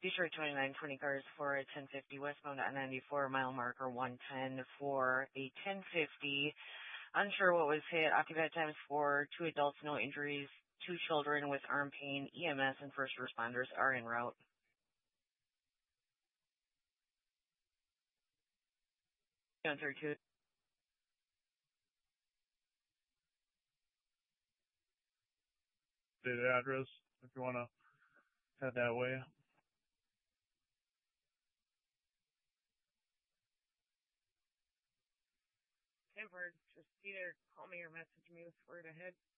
Detroit 2920 cars for a 1050 westbound at 94 mile marker 110 for a 1050. Unsure what was hit. Occupied times for 2 adults, no injuries, 2 children with arm pain. EMS and first responders are en route. Answer 2. The address if you want to head that way. Tempered, just either call me or message me with where to head.